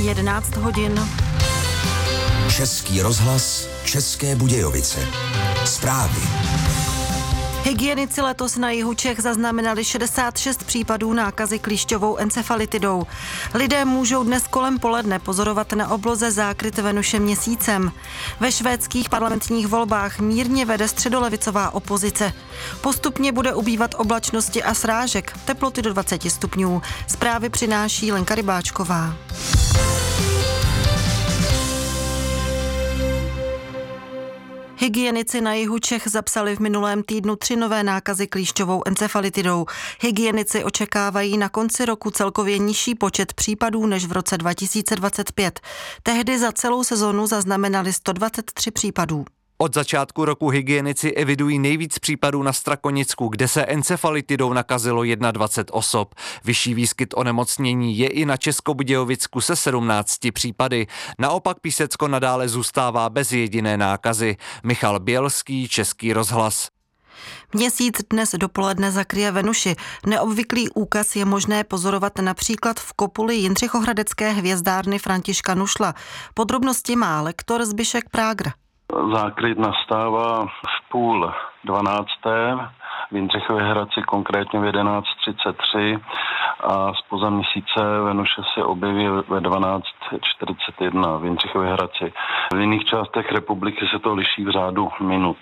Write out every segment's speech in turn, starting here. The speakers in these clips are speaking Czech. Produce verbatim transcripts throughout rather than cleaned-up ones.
jedenáct hodin. Český rozhlas, České Budějovice. Zprávy. Hygienici letos na jihu Čech zaznamenali šedesát šest případů nákazy klíšťovou encefalitidou. Lidé můžou dnes kolem poledne pozorovat na obloze zákryt Venuše měsícem. Ve švédských parlamentních volbách mírně vede středolevicová opozice. Postupně bude ubývat oblačnosti a srážek, teploty do dvacet stupňů. Zprávy přináší Lenka Rybáčková. Hygienici na jihu Čech zapsali v minulém týdnu tři nové nákazy klíšťovou encefalitidou. Hygienici očekávají na konci roku celkově nižší počet případů než v roce dva tisíce dvacet pět. Tehdy za celou sezonu zaznamenali sto dvacet tři případů. Od začátku roku hygienici evidují nejvíc případů na Strakonicku, kde se encefalitidou nakazilo dvacet jedna osob. Vyšší výskyt onemocnění je i na Českobudějovicku se sedmnácti případy. Naopak Písecko nadále zůstává bez jediné nákazy. Michal Bělský, Český rozhlas. Měsíc dnes dopoledne zakryje Venuši. Neobvyklý úkaz je možné pozorovat například v kopuli Jindřichohradecké hvězdárny Františka Nušla. Podrobnosti má lektor Zbyšek Prágr. Zákryt nastává v půl dvanácté, v Jindřichově Hradci konkrétně v jedenáct třicet tři a zpoza měsíce Venuše se objeví ve dvanáct čtyřicet jedna v Jindřichově Hradci. V jiných částech republiky se to liší v řádu minut.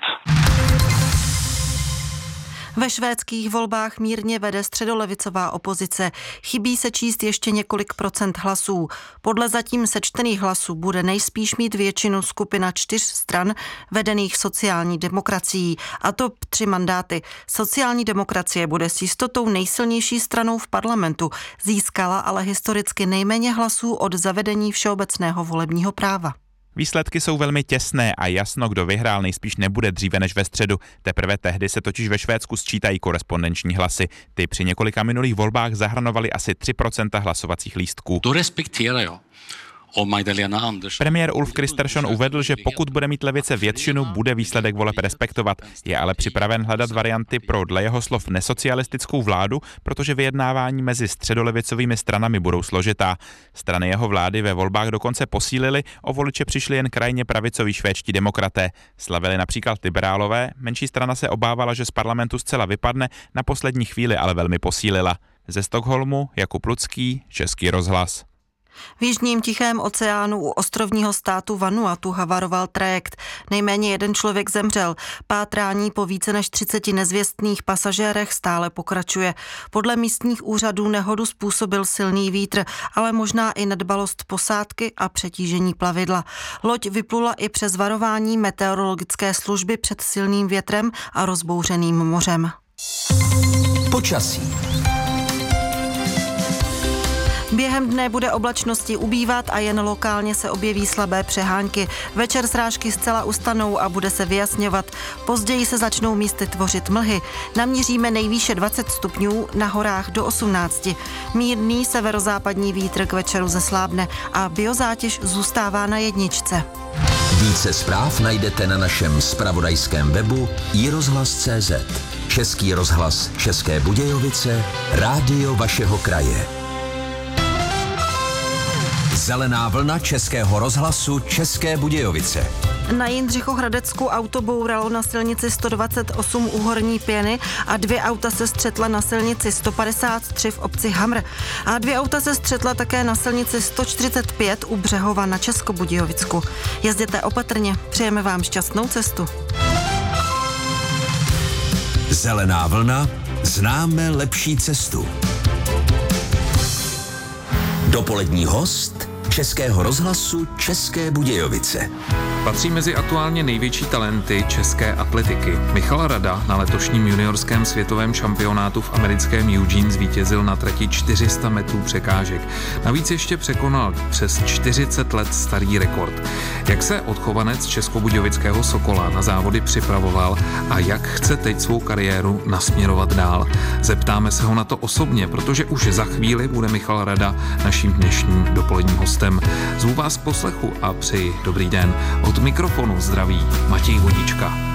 Ve švédských volbách mírně vede středolevicová opozice. Chybí se číst ještě několik procent hlasů. Podle zatím sečtených hlasů bude nejspíš mít většinu skupina čtyř stran vedených sociální demokracií. A to tři mandáty. Sociální demokracie bude s jistotou nejsilnější stranou v parlamentu. Získala ale historicky nejméně hlasů od zavedení všeobecného volebního práva. Výsledky jsou velmi těsné a jasno, kdo vyhrál, nejspíš nebude dříve než ve středu. Teprve tehdy se totiž ve Švédsku sčítají korespondenční hlasy. Ty při několika minulých volbách zahrnovaly asi tři procenta hlasovacích lístků. To respektuje, jo. Premiér Ulf Kristersson uvedl, že pokud bude mít levice většinu, bude výsledek voleb respektovat. Je ale připraven hledat varianty pro dle jeho slov nesocialistickou vládu, protože vyjednávání mezi středolevicovými stranami budou složitá. Strany jeho vlády ve volbách dokonce posílily, o voliče přišli jen krajně pravicoví švédští demokraté. Slavili například liberálové, menší strana se obávala, že z parlamentu zcela vypadne, na poslední chvíli ale velmi posílila. Ze Stockholmu Jakub Lucký, Český rozhlas. V jižním Tichém oceánu u ostrovního státu Vanuatu havaroval trajekt. Nejméně jeden člověk zemřel. Pátrání po více než třiceti nezvěstných pasažérech stále pokračuje. Podle místních úřadů nehodu způsobil silný vítr, ale možná i nedbalost posádky a přetížení plavidla. Loď vyplula i přes varování meteorologické služby před silným větrem a rozbouřeným mořem. Počasí. Během dne bude oblačnosti ubývat a jen lokálně se objeví slabé přehánky. Večer srážky zcela ustanou a bude se vyjasňovat. Později se začnou místy tvořit mlhy. Namíříme nejvýše dvacet stupňů, na horách do osmnácti. Mírný severozápadní vítr k večeru zeslábne a biozátěž zůstává na jedničce. Více zpráv najdete na našem zpravodajském webu i rozhlas tečka cé zet. Český rozhlas České Budějovice, rádio vašeho kraje. Zelená vlna Českého rozhlasu České Budějovice. Na Jindřichohradecku auto bouralo na silnici sto dvacet osm u Horní Pěny a dvě auta se střetla na silnici sto padesát tři v obci Hamr. A dvě auta se střetla také na silnici sto čtyřicet pět u Břehova na Českobudějovicku. Jezděte opatrně, přejeme vám šťastnou cestu. Zelená vlna, známe lepší cestu. Dopolední host Českého rozhlasu České Budějovice. Patří mezi aktuálně největší talenty české atletiky. Michal Rada na letošním juniorském světovém šampionátu v americkém Eugene zvítězil na trati čtyři sta metrů překážek. Navíc ještě překonal přes čtyřicet let starý rekord. Jak se odchovanec českobudějovického Sokola na závody připravoval a jak chce teď svou kariéru nasměrovat dál? Zeptáme se ho na to osobně, protože už za chvíli bude Michal Rada naším dnešním dopoledním hostem. Zvu vás k poslechu a přeji dobrý den. Od mikrofonu zdraví Matěj Vodička.